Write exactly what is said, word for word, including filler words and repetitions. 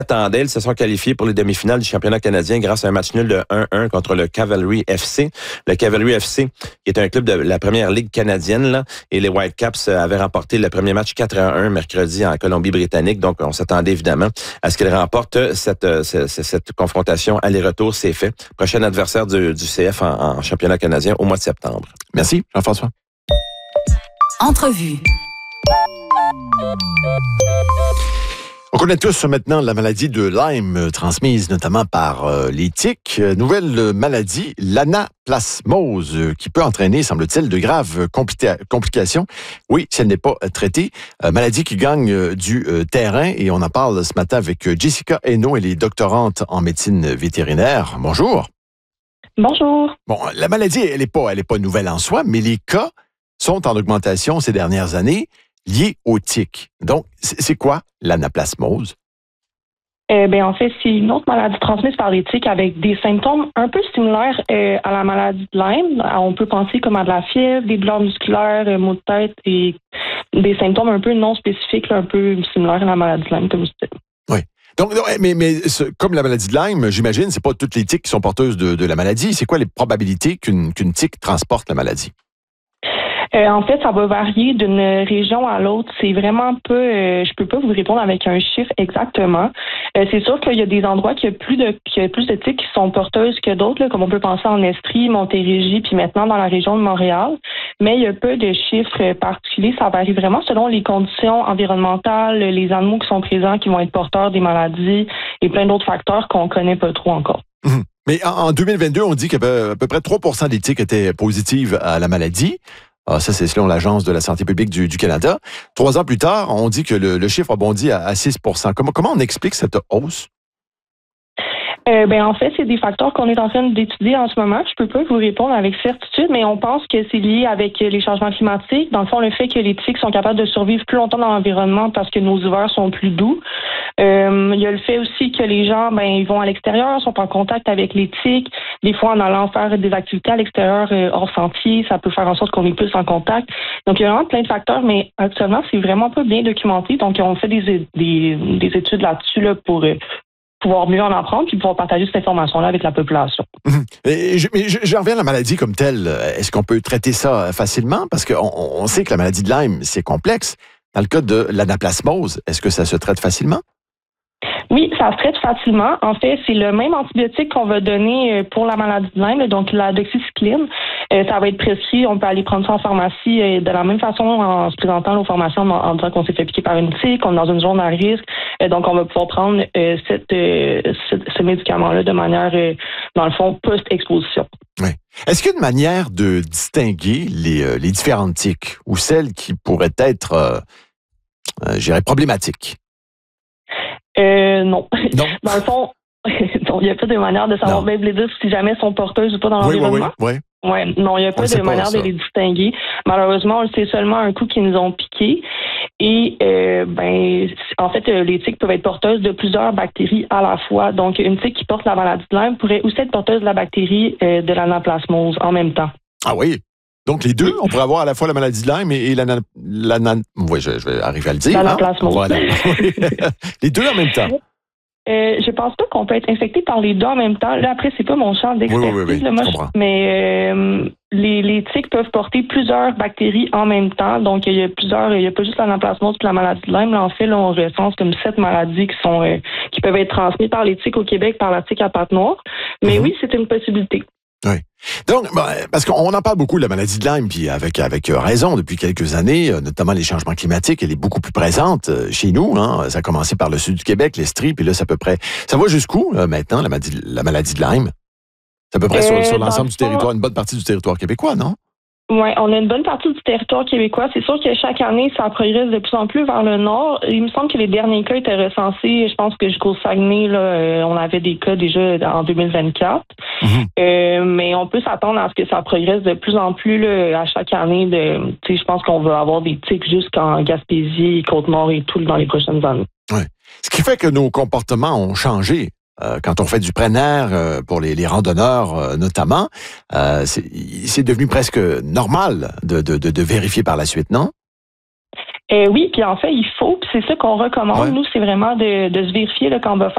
attendait. Ils se sont qualifiés pour les demi-finales du championnat canadien grâce à un match nul de un un contre le Cavalry F C. Le Cavalry F C, qui est un club de la première ligue canadienne, là, et les Whitecaps avaient remporté le premier match quatre à un mercredi en Colombie-Britannique. Donc, on s'attendait évidemment à ce qu'ils remportent cette, cette, cette confrontation aller-retour. C'est fait. Prochain adversaire du, du C F en, en championnat canadien au mois de septembre. Merci, Jean-François. Entrevue. On connaît tous maintenant la maladie de Lyme, transmise notamment par euh, les tiques. Nouvelle maladie, l'anaplasmose, euh, qui peut entraîner, semble-t-il, de graves compli- complications. Oui, si elle n'est pas traitée. Euh, maladie qui gagne euh, du euh, terrain. Et on en parle ce matin avec Jessica Hainaut. Elle est doctorante en médecine vétérinaire. Bonjour. Bonjour. Bon, la maladie, elle n'est pas, elle est pas nouvelle en soi, mais les cas sont en augmentation ces dernières années liés aux tiques. Donc, c'est quoi l'anaplasmose? Euh, ben, en fait, c'est une autre maladie transmise par les tiques avec des symptômes un peu similaires euh, à la maladie de Lyme. On peut penser comme à de la fièvre, des douleurs musculaires, euh, maux de tête et des symptômes un peu non spécifiques, là, un peu similaires à la maladie de Lyme, comme je disais. Oui. Donc, mais, mais ce, comme la maladie de Lyme, j'imagine, c'est pas toutes les tiques qui sont porteuses de, de la maladie. C'est quoi les probabilités qu'une, qu'une tique transporte la maladie? Euh, en fait, ça va varier d'une région à l'autre. C'est vraiment peu, euh, je peux pas vous répondre avec un chiffre exactement. Euh, c'est sûr qu'il y a des endroits qui a plus de, qui a plus de tiques qui sont porteuses que d'autres, là, comme on peut penser en Estrie, Montérégie, puis maintenant dans la région de Montréal. Mais il y a peu de chiffres particuliers. Ça varie vraiment selon les conditions environnementales, les animaux qui sont présents, qui vont être porteurs des maladies et plein d'autres facteurs qu'on connaît pas trop encore. Mmh. Mais en, en deux mille vingt-deux, on dit qu'à peu, à peu près trois pour cent des tiques étaient positives à la maladie. Ah, ça, c'est selon l'Agence de la santé publique du, du Canada. Trois ans plus tard, on dit que le, le chiffre a bondi à, à six pour cent. Comment, comment on explique cette hausse? Euh, ben en fait, c'est des facteurs qu'on est en train d'étudier en ce moment. Je peux pas vous répondre avec certitude, mais on pense que c'est lié avec les changements climatiques. Dans le fond, le fait que les tiques sont capables de survivre plus longtemps dans l'environnement parce que nos hivers sont plus doux. Euh, il y a le fait aussi que les gens, ben, ils vont à l'extérieur, sont en contact avec les tiques. Des fois, en allant faire des activités à l'extérieur euh, hors sentier, ça peut faire en sorte qu'on est plus en contact. Donc, il y a vraiment plein de facteurs, mais actuellement, c'est vraiment pas bien documenté. Donc, on fait des, des, des études là-dessus là, pour euh, pouvoir mieux en apprendre puis pouvoir partager cette information-là avec la population. Mmh. Et je, mais je, je reviens à la maladie comme telle. Est-ce qu'on peut traiter ça facilement? Parce qu'on on sait que la maladie de Lyme, c'est complexe. Dans le cas de l'anaplasmose, est-ce que ça se traite facilement? Oui, ça se traite facilement. En fait, c'est le même antibiotique qu'on va donner pour la maladie de Lyme, donc la doxycycline. Euh, ça va être prescrit, on peut aller prendre ça en pharmacie euh, de la même façon en se présentant aux formations en, en disant qu'on s'est fait piquer par une tique, on est dans une zone à risque. Euh, donc, on va pouvoir prendre euh, cette, euh, ce, ce médicament-là de manière, euh, dans le fond, post-exposition. Oui. Est-ce qu'il y a une manière de distinguer les, euh, les différentes tiques ou celles qui pourraient être, euh, euh, je dirais, problématiques? Euh, non. Non. Dans le fond, il n'y a pas de manière de savoir même les dire si jamais elles sont porteuses ou pas dans oui, l'environnement. Oui, oui, oui. Ouais, non, il n'y a pas de manière pas, de les distinguer. Malheureusement, on le sait seulement un coup qu'ils nous ont piqué. Et euh, ben, en fait, les tiques peuvent être porteuses de plusieurs bactéries à la fois. Donc, une tique qui porte la maladie de Lyme pourrait aussi être porteuse de la bactérie euh, de l'anaplasmose en même temps. Ah oui? Donc, les deux, on pourrait avoir à la fois la maladie de Lyme et, et la... la, la oui, je, je vais arriver à le dire. L'anaplasmose. Hein? Voilà. Les deux en même temps. Euh, je pense pas qu'on peut être infecté par les deux en même temps. Là, après, c'est pas mon champ d'expertise. Oui, oui, oui, oui. Là, moi, je, mais euh, les, les tiques peuvent porter plusieurs bactéries en même temps. Donc, il y a plusieurs, il y a pas juste l'anaplasmose et la maladie de Lyme. Là, en fait, là, on recense comme sept maladies qui sont euh, qui peuvent être transmises par les tiques au Québec par la tique à pattes noires. Mais mm-hmm. oui, c'est une possibilité. Oui. Donc, parce qu'on en parle beaucoup de la maladie de Lyme, puis avec avec raison depuis quelques années, notamment les changements climatiques, elle est beaucoup plus présente chez nous. Hein. Ça a commencé par le sud du Québec, l'Estrie, puis là, c'est à peu près. Ça va jusqu'où euh, maintenant la maladie, la maladie de Lyme? C'est à peu près euh, sur, sur l'ensemble du territoire, une bonne partie du territoire québécois, non? Oui, on a une bonne partie du territoire québécois. C'est sûr que chaque année, ça progresse de plus en plus vers le nord. Il me semble que les derniers cas étaient recensés. Je pense que jusqu'au Saguenay, là, euh, on avait des cas déjà en deux mille vingt-quatre. Mm-hmm. Euh, mais on peut s'attendre à ce que ça progresse de plus en plus là, à chaque année. De, tu sais, je pense qu'on va avoir des tiques jusqu'en Gaspésie, Côte-Nord et tout dans les prochaines années. Oui. Ce qui fait que nos comportements ont changé. Euh, quand on fait du plein air, euh, pour les, les randonneurs euh, notamment, euh, c'est, c'est devenu presque normal de, de, de, de vérifier par la suite, non? Euh, oui, puis en fait, il faut, puis c'est ça qu'on recommande. Ouais. Nous, c'est vraiment de, de se vérifier là, quand on va